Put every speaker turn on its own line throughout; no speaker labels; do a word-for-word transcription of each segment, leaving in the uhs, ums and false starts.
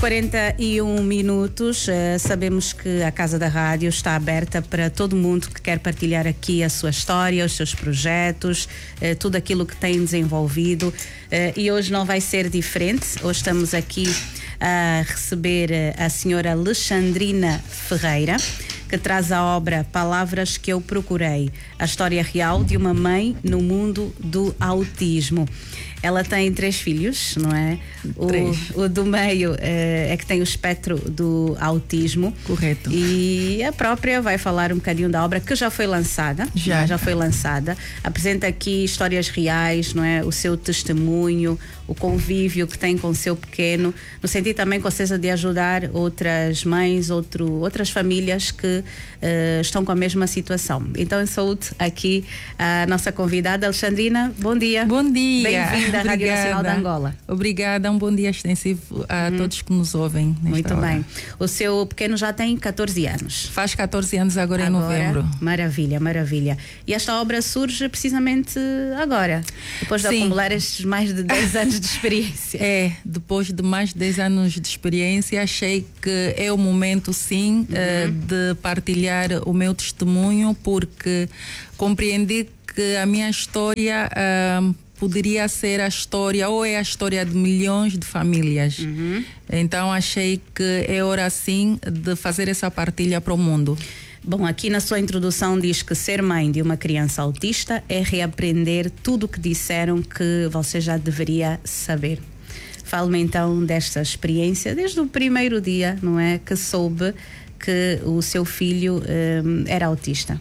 quarenta e um minutos. Uh, sabemos que a Casa da Rádio está aberta para todo mundo que quer partilhar aqui a sua história, os seus projetos, uh, tudo aquilo que tem desenvolvido. Uh, e hoje não vai ser diferente. Hoje estamos aqui a receber a senhora Alexandrina Ferreira, que traz a obra Palavras que eu procurei, a história real de uma mãe no mundo do autismo. Ela tem três filhos, não é?
Três.
O, o do meio é, é que tem o espectro do autismo.
Correto.
E a própria vai falar um bocadinho da obra que já foi lançada.
Já.
Já foi lançada. Apresenta aqui histórias reais, não é? O seu testemunho, o convívio que tem com o seu pequeno, no sentido também, com certeza, de ajudar outras mães, outro, outras famílias que uh, estão com a mesma situação. Então, eu saúdo aqui a nossa convidada, Alexandrina. Bom dia.
Bom dia.
Bem-vinda à Rádio Nacional de Angola.
Obrigada, um bom dia extensivo a hum. todos que nos ouvem nesta
Muito
hora.
bem. O seu pequeno já tem catorze anos.
Faz catorze anos agora,
agora
em novembro.
Maravilha, maravilha. E esta obra surge precisamente agora, depois de
Sim.
acumular estes mais de dez anos de experiência.
É, depois de mais de dez anos de experiência, achei que é o momento, sim, uhum. uh, de partilhar o meu testemunho, porque compreendi que a minha história uh, poderia ser a história, ou é a história de milhões de famílias. Uhum. Então achei que é hora, sim, de fazer essa partilha para o mundo.
Bom, aqui na sua introdução diz que ser mãe de uma criança autista é reaprender tudo o que disseram que você já deveria saber. Fale-me então desta experiência, desde o primeiro dia, não é, que soube que o seu filho um, era autista.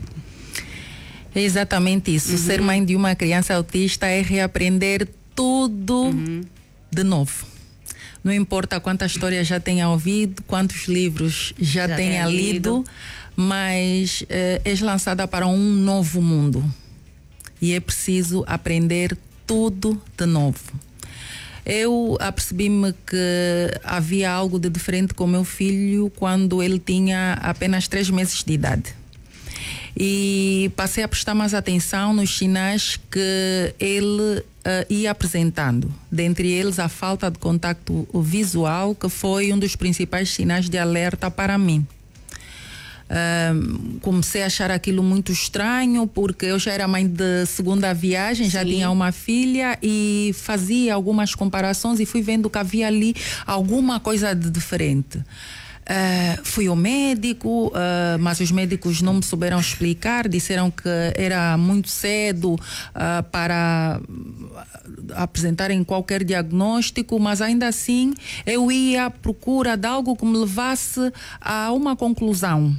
É exatamente isso. Uhum. Ser mãe de uma criança autista é reaprender tudo uhum. de novo. Não importa quantas histórias já tenha ouvido, quantos livros já, já tenha lido, lido, mas eh, és lançada para um novo mundo. E é preciso aprender tudo de novo. Eu apercebi-me que havia algo de diferente com meu filho quando ele tinha apenas três meses de idade. E passei a prestar mais atenção nos sinais que ele uh, ia apresentando. Dentre eles, a falta de contacto visual, que foi um dos principais sinais de alerta para mim. Uh, comecei a achar aquilo muito estranho, porque eu já era mãe de segunda viagem, Sim. já tinha uma filha e fazia algumas comparações e fui vendo que havia ali alguma coisa de diferente. Uh, fui ao médico, uh, mas os médicos não me souberam explicar, disseram que era muito cedo uh, para apresentarem qualquer diagnóstico, mas ainda assim eu ia à procura de algo que me levasse a uma conclusão.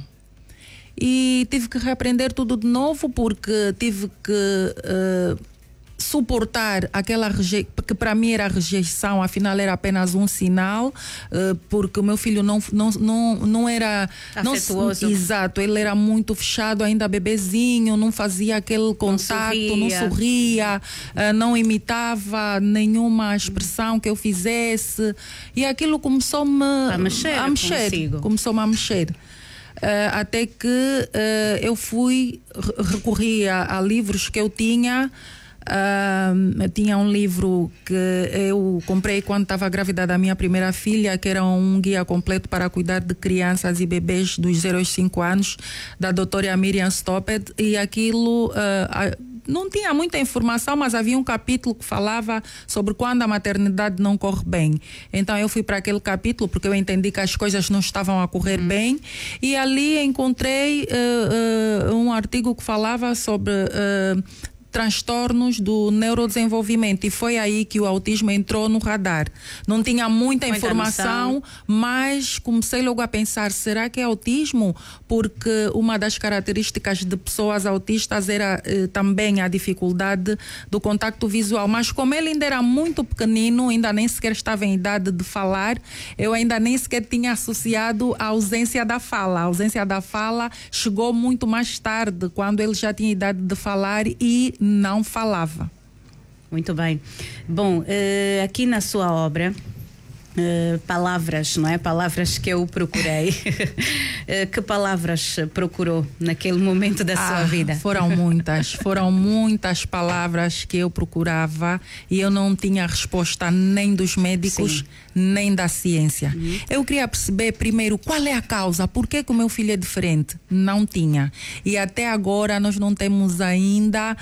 E tive que reaprender tudo de novo, porque tive que uh, suportar aquela rejeição, que para mim era rejeição, afinal era apenas um sinal, uh, porque o meu filho não, não, não, não era
afetuoso.
Não, exato, ele era muito fechado, ainda bebezinho, não fazia aquele contato, não sorria, não, sorria, uh, não imitava nenhuma expressão que eu fizesse, e aquilo começou-me
a mexer,
a mexer começou-me a mexer. Uh, até que uh, eu fui, recorri a, a livros que eu tinha. Uh, eu tinha um livro que eu comprei quando estava grávida da minha primeira filha, que era um guia completo para cuidar de crianças e bebês dos zero aos cinco anos, da doutora Miriam Stopped, e aquilo uh, não tinha muita informação, mas havia um capítulo que falava sobre quando a maternidade não corre bem. Então eu fui para aquele capítulo porque eu entendi que as coisas não estavam a correr hum. bem, e ali encontrei uh, uh, um artigo que falava sobre uh, transtornos do neurodesenvolvimento, e foi aí que o autismo entrou no radar. Não tinha muita, muita informação, noção. Mas comecei logo a pensar, será que é autismo? Porque uma das características de pessoas autistas era eh, também a dificuldade do contacto visual, mas como ele ainda era muito pequenino, ainda nem sequer estava em idade de falar, eu ainda nem sequer tinha associado a ausência da fala. A ausência da fala chegou muito mais tarde, quando ele já tinha idade de falar e não falava.
Muito bem. Bom, uh, aqui na sua obra Uh, palavras, não é? Palavras que eu procurei. uh, que palavras procurou naquele momento da ah, sua vida?
Foram muitas, foram muitas palavras que eu procurava e eu não tinha resposta nem dos médicos, sim, nem da ciência. Uhum. Eu queria perceber primeiro qual é a causa, por que que o meu filho é diferente? Não tinha. E até agora nós não temos ainda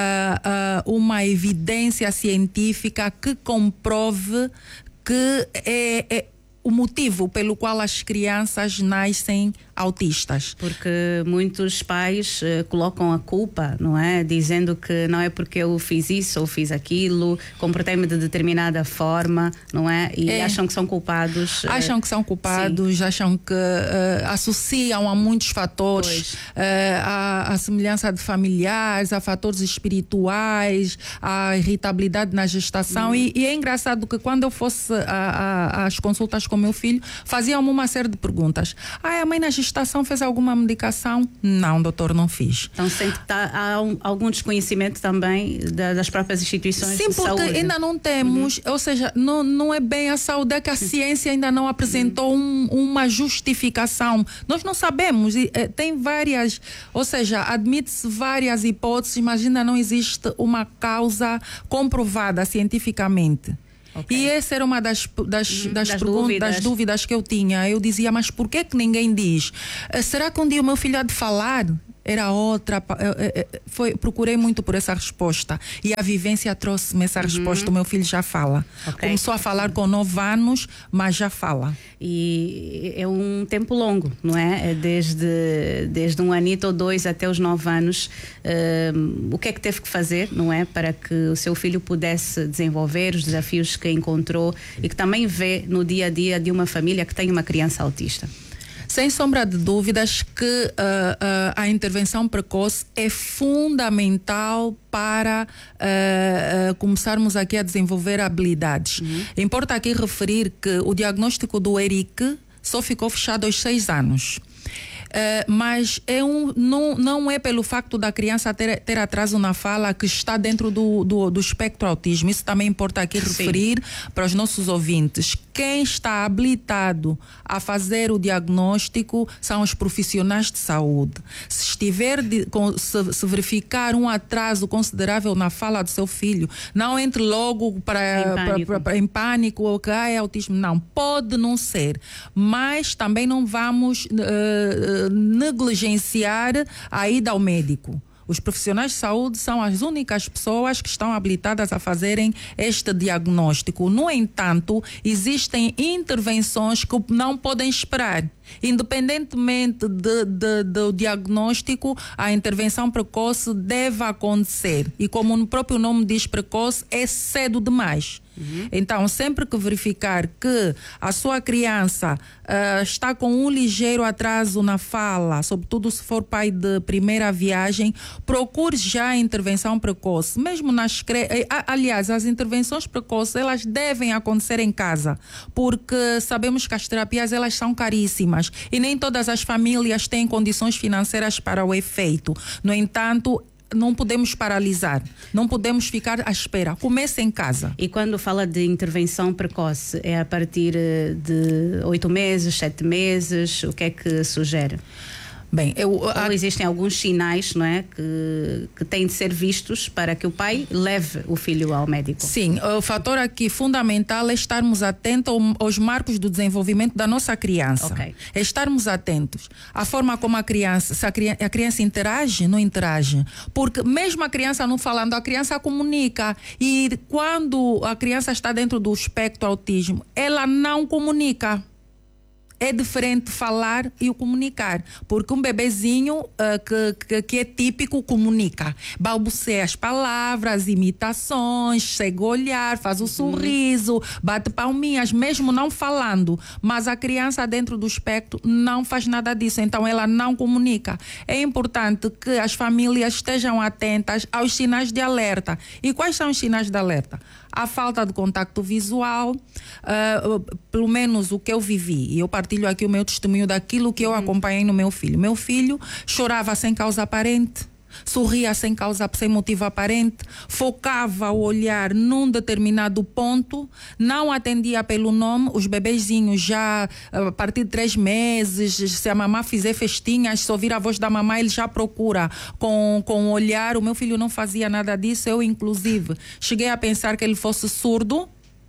uh, uh, uma evidência científica que comprove que é, é o motivo pelo qual as crianças nascem autistas.
Porque muitos pais uh, colocam a culpa, não é? Dizendo que não é porque eu fiz isso ou fiz aquilo, comportei-me de determinada forma, não é? E é. acham que são culpados. Uh,
acham que são culpados, sim, acham que uh, associam a muitos fatores, uh, a, a semelhança de familiares, a fatores espirituais, a irritabilidade na gestação. Hum. E, e é engraçado que quando eu fosse a, a, às consultas com meu filho, faziam-me uma série de perguntas. Ah, a mãe na gestação fez alguma medicação? Não, doutor, não fiz.
Então sente que tá, há um, algum desconhecimento também da, das próprias instituições
Sim,
de saúde.
Sim, porque ainda não temos, uhum, ou seja, não, não é bem a saúde, é que a ciência ainda não apresentou um, uma justificação. Nós não sabemos, e, é, tem várias, ou seja, admite-se várias hipóteses, mas ainda não existe uma causa comprovada cientificamente. Okay. E essa era uma das, das, hum, das, das, dúvidas. das dúvidas que eu tinha. Eu dizia, mas por que que ninguém diz? Será que um dia o meu filho há de falar? Era outra, foi, procurei muito por essa resposta e a vivência trouxe-me essa, uhum, resposta. O meu filho já fala, okay, começou a falar com nove anos, mas já fala.
E é um tempo longo, não é? É desde, desde um anito ou dois até os nove anos. Uh, o que é que teve que fazer, não é? Para que o seu filho pudesse desenvolver os desafios que encontrou e que também vê no dia a dia de uma família que tem uma criança autista.
Sem sombra de dúvidas que uh, uh, a intervenção precoce é fundamental para uh, uh, começarmos aqui a desenvolver habilidades. Uhum. Importa aqui referir que o diagnóstico do Eric só ficou fechado aos seis anos. Uh, mas é um, não, não é pelo facto da criança ter, ter atraso na fala que está dentro do, do, do espectro autismo. Isso também importa aqui, sim, referir para os nossos ouvintes. Quem está habilitado a fazer o diagnóstico são os profissionais de saúde. Se estiver de, com, se, se verificar um atraso considerável na fala do seu filho, não entre logo para, em pânico, para, para, em pânico ou que ah, é autismo. Não, pode não ser. Mas também não vamos uh, negligenciar a ida ao médico. Os profissionais de saúde são as únicas pessoas que estão habilitadas a fazerem este diagnóstico. No entanto, existem intervenções que não podem esperar. Independentemente de, de, do diagnóstico, a intervenção precoce deve acontecer. E como o próprio nome diz, precoce, é cedo demais. Uhum. Então, sempre que verificar que a sua criança uh, está com um ligeiro atraso na fala, sobretudo se for pai de primeira viagem, procure já a intervenção precoce. Mesmo nas cre... Aliás, as intervenções precoces, elas devem acontecer em casa, porque sabemos que as terapias, elas são caríssimas e nem todas as famílias têm condições financeiras para o efeito. No entanto, não podemos paralisar, não podemos ficar à espera. Comece em casa.
E quando fala de intervenção precoce, é a partir de oito meses, sete meses? O que é que sugere?
Bem, eu,
a... Ou existem alguns sinais, não é, que, que têm de ser vistos para que o pai leve o filho ao médico?
Sim, o fator aqui fundamental é estarmos atentos aos marcos do desenvolvimento da nossa criança.
Okay.
É estarmos atentos à forma como a criança, se a criança, a criança interage, não interage. Porque mesmo a criança não falando, a criança comunica. E quando a criança está dentro do espectro autismo, ela não comunica. É diferente falar e o comunicar, porque um bebezinho uh, que, que, que é típico comunica, balbuceia as palavras, imitações, chega a olhar, faz o sorriso, bate palminhas, mesmo não falando, mas a criança dentro do espectro não faz nada disso, então ela não comunica. É importante que as famílias estejam atentas aos sinais de alerta. E quais são os sinais de alerta? A falta de contacto visual, uh, pelo menos o que eu vivi, e eu partilho aqui o meu testemunho daquilo que eu acompanhei no meu filho. Meu filho chorava sem causa aparente, sorria sem causa, sem motivo aparente, focava o olhar num determinado ponto, não atendia pelo nome. Os bebezinhos já, a partir de três meses, se a mamãe fizer festinhas, se ouvir a voz da mamãe, ele já procura com, com o olhar. O meu filho não fazia nada disso, eu inclusive cheguei a pensar que ele fosse surdo.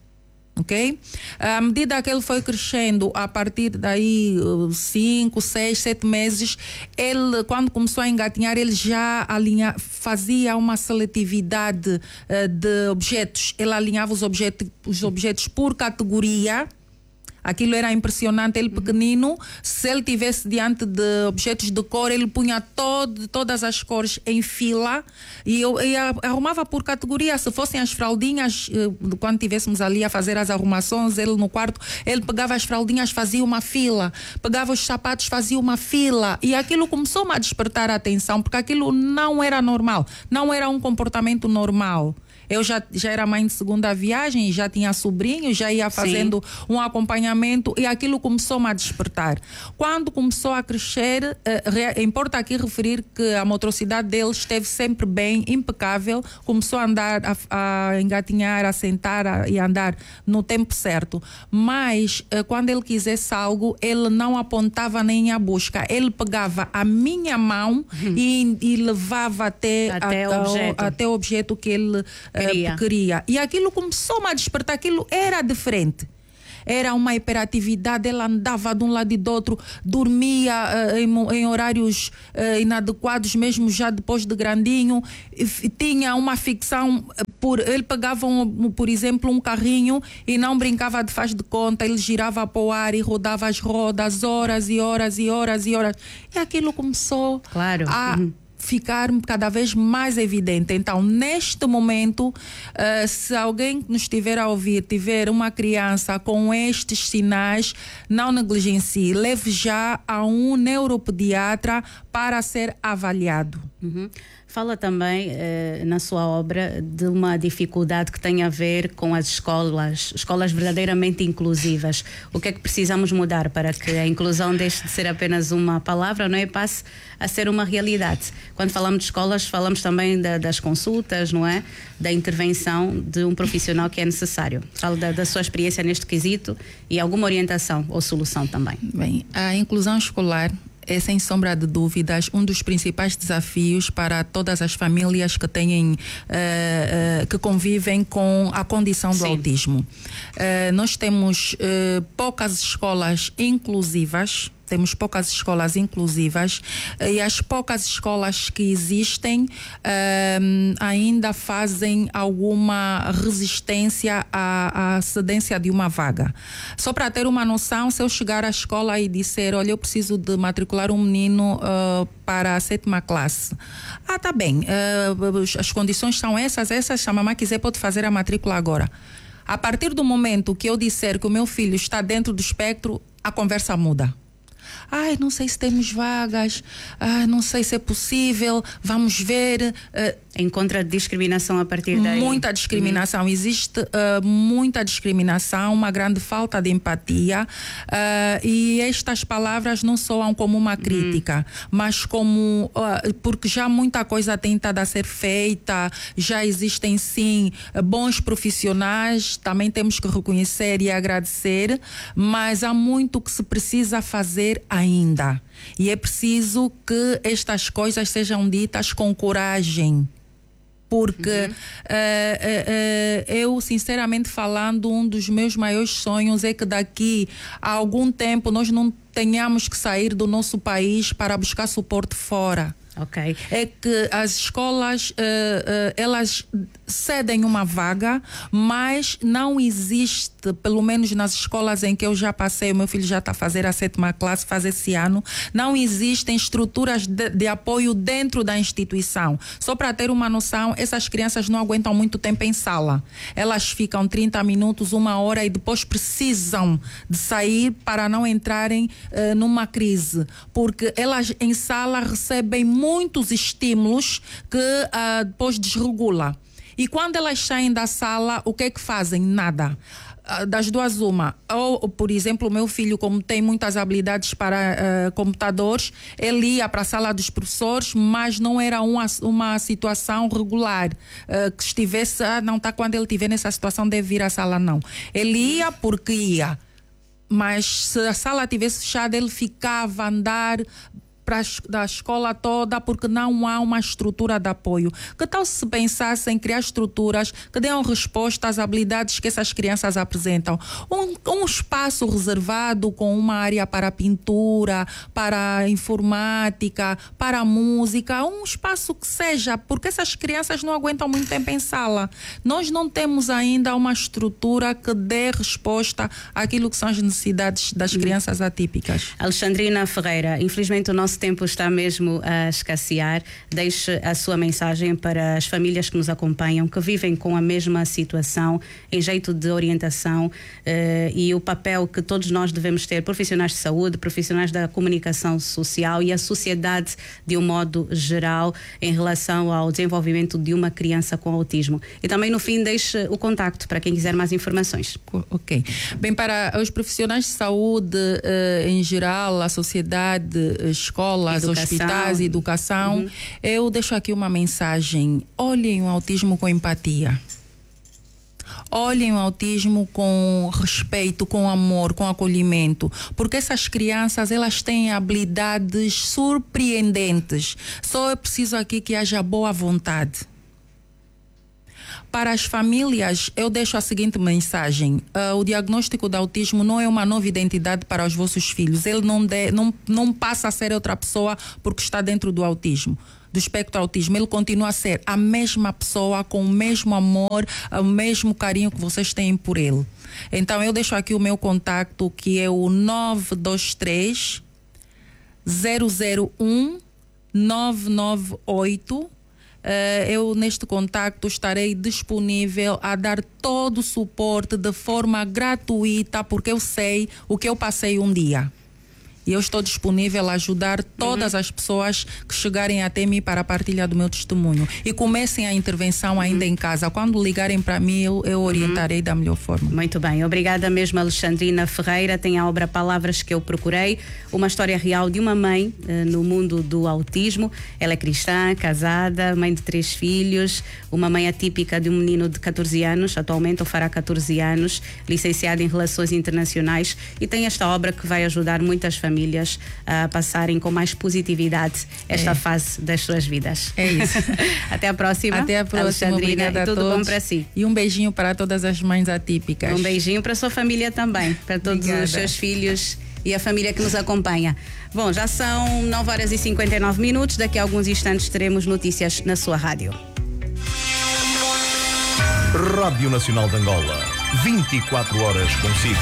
Ok? À medida que ele foi crescendo, a partir daí cinco, seis, sete meses, ele, quando começou a engatinhar, ele já alinha, fazia uma seletividade uh, de objetos. Ele alinhava os objetos, os objetos por categoria. Aquilo era impressionante, ele pequenino, se ele tivesse diante de objetos de cor, ele punha todo, todas as cores em fila e eu, eu arrumava por categoria. Se fossem as fraldinhas, quando estivéssemos ali a fazer as arrumações, ele no quarto, ele pegava as fraldinhas, fazia uma fila, pegava os sapatos, fazia uma fila, e aquilo começou-me a despertar a atenção, porque aquilo não era normal, não era um comportamento normal. Eu já, já era mãe de segunda viagem, já tinha sobrinhos, já ia fazendo Sim. um acompanhamento, e aquilo começou-me a despertar. Quando começou a crescer, eh, re, importa aqui referir que a motricidade dele esteve sempre bem, impecável, começou a andar, a, a engatinhar, a sentar a, e a andar no tempo certo. Mas eh, quando ele quisesse algo, ele não apontava nem a busca, ele pegava a minha mão hum. e, e levava até,
até,
até,
o objeto.
até o objeto que ele
Queria.
Uh, queria. E aquilo começou-me a despertar, aquilo era diferente. Era uma hiperatividade, ela andava de um lado e do outro, dormia uh, em, em horários uh, inadequados, mesmo já depois de grandinho. E, tinha uma ficção, por, ele pegava, um, por exemplo, um carrinho e não brincava de faz de conta, ele girava para o ar e rodava as rodas horas e horas e horas e horas. E aquilo começou
claro.
a...
Uhum.
ficar cada vez mais evidente. Então, neste momento, uh, se alguém que nos estiver a ouvir tiver uma criança com estes sinais, não negligencie, leve já a um neuropediatra para ser avaliado.
Uhum. Fala também eh, na sua obra de uma dificuldade que tem a ver com as escolas, escolas verdadeiramente inclusivas. O que é que precisamos mudar para que a inclusão deixe de ser apenas uma palavra, não é? Passe a ser uma realidade. Quando falamos de escolas, falamos também da, das consultas, não é? Da intervenção de um profissional que é necessário. Fala da, da sua experiência neste quesito e alguma orientação ou solução também.
Bem, a inclusão escolar é, sem sombra de dúvidas, um dos principais desafios para todas as famílias que têm, uh, uh, que convivem com a condição do Sim. autismo. Uh, nós temos uh, poucas escolas inclusivas. Temos poucas escolas inclusivas e as poucas escolas que existem um, ainda fazem alguma resistência à, à cedência de uma vaga. Só para ter uma noção, se eu chegar à escola e disser, olha, eu preciso de matricular um menino uh, para a sétima classe. Ah, tá bem, uh, as condições são essas, essas, se a mamãe quiser pode fazer a matrícula agora. A partir do momento que eu disser que o meu filho está dentro do espectro, a conversa muda. Ai, não sei se temos vagas, ai, não sei se é possível, vamos ver. Uh,
Encontra discriminação a partir daí?
Muita discriminação, uhum. existe uh, muita discriminação, uma grande falta de empatia uh, e estas palavras não soam como uma crítica, uhum. mas como, uh, porque já muita coisa tem estado a ser feita, já existem sim bons profissionais, também temos que reconhecer e agradecer, mas há muito que se precisa fazer ainda. E é preciso que estas coisas sejam ditas com coragem. Porque uhum. uh, uh, uh, eu, sinceramente falando, um dos meus maiores sonhos é que daqui a algum tempo nós não tenhamos que sair do nosso país para buscar suporte fora.
Okay.
É que as escolas uh, uh, elas cedem uma vaga, mas não existe, pelo menos nas escolas em que eu já passei, o meu filho já está a fazer a sétima classe, faz esse ano, não existem estruturas de, de apoio dentro da instituição. Só para ter uma noção, essas crianças não aguentam muito tempo em sala. Elas ficam trinta minutos, uma hora e depois precisam de sair para não entrarem uh, numa crise, porque elas em sala recebem muitos estímulos que uh, depois desregula. E quando elas saem da sala, o que é que fazem? Nada. das duas uma, ou por exemplo o meu filho, como tem muitas habilidades para uh, computadores, ele ia para a sala dos professores, mas não era uma, uma situação regular, uh, que estivesse, ah, não está, quando ele estiver nessa situação deve vir à sala, não, ele ia porque ia, mas se a sala tivesse fechada ele ficava a andar para da escola toda, porque não há uma estrutura de apoio. Que tal se pensasse em criar estruturas que dêem resposta às habilidades que essas crianças apresentam? Um, um espaço reservado com uma área para pintura, para informática, para música, um espaço que seja, porque essas crianças não aguentam muito tempo em sala. Nós não temos ainda uma estrutura que dê resposta àquilo que são as necessidades das crianças atípicas.
Alexandrina Ferreira, infelizmente o nosso tempo está mesmo a escassear. Deixe a sua mensagem para as famílias que nos acompanham, que vivem com a mesma situação, em jeito de orientação, eh, e o papel que todos nós devemos ter, profissionais de saúde, profissionais da comunicação social e a sociedade de um modo geral, em relação ao desenvolvimento de uma criança com autismo. E também no fim deixe o contacto para quem quiser mais informações.
Ok. Bem, para os profissionais de saúde eh, em geral, a sociedade, escola, escolas, educação. Hospitais, educação, uhum. eu deixo aqui uma mensagem: olhem o autismo com empatia, olhem o autismo com respeito, com amor, com acolhimento, porque essas crianças, elas têm habilidades surpreendentes, só é preciso aqui que haja boa vontade. Para as famílias, eu deixo a seguinte mensagem: uh, o diagnóstico de autismo não é uma nova identidade para os vossos filhos. Ele não, de, não, não passa a ser outra pessoa porque está dentro do autismo, do espectro autismo. Ele continua a ser a mesma pessoa, com o mesmo amor, o mesmo carinho que vocês têm por ele. Então eu deixo aqui o meu contacto, que é o nove dois três, zero zero um, nove nove oito. Uh, eu neste contacto estarei disponível a dar todo o suporte de forma gratuita, porque eu sei o que eu passei um dia. E eu estou disponível a ajudar todas uhum. as pessoas que chegarem até mim para a partilha do meu testemunho. E comecem a intervenção ainda uhum. em casa. Quando ligarem para mim, eu, eu orientarei uhum. da melhor forma.
Muito bem. Obrigada mesmo, Alexandrina Ferreira. Tem a obra Palavras que eu procurei. Uma história real de uma mãe uh, no mundo do autismo. Ela é cristã, casada, mãe de três filhos. Uma mãe atípica de um menino de catorze anos. Atualmente, ou fará catorze anos. Licenciada em Relações Internacionais. E tem esta obra que vai ajudar muitas famílias famílias a passarem com mais positividade esta é. fase das suas vidas.
É isso.
Até a próxima.
Até a próxima. Obrigada a
tudo
todos.
Bom para si.
E um beijinho para todas as mães atípicas.
Um beijinho para a sua família também, para todos Obrigada. Os seus filhos e a família que nos acompanha. Bom, já são nove horas e cinquenta e nove minutos. Daqui a alguns instantes teremos notícias na sua rádio.
Rádio Nacional de Angola. vinte e quatro horas consigo.